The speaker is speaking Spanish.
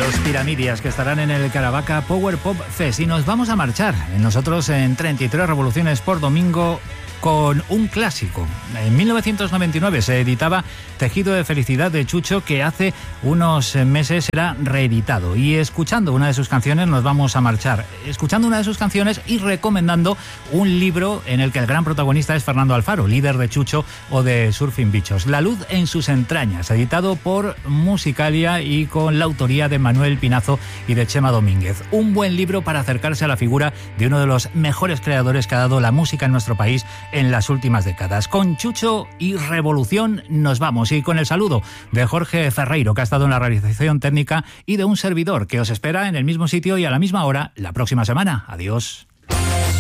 Los Piramidias, que estarán en el Caravaca Power Pop Fest. Y nos vamos a marchar nosotros en 33 revoluciones por domingo con un clásico. En 1999 se editaba Tejido de Felicidad de Chucho, que hace unos meses era reeditado. Y escuchando una de sus canciones nos vamos a marchar. Escuchando una de sus canciones y recomendando un libro en el que el gran protagonista es Fernando Alfaro, líder de Chucho o de Surfing Bichos. La luz en sus entrañas, editado por Musicalia y con la autoría de Manuel Pinazo y de Chema Domínguez. Un buen libro para acercarse a la figura de uno de los mejores creadores que ha dado la música en nuestro país en las últimas décadas. Con Chucho y Revolución nos vamos, y con el saludo de Jorge Ferreiro, que ha estado en la realización técnica, y de un servidor que os espera en el mismo sitio y a la misma hora la próxima semana. Adiós.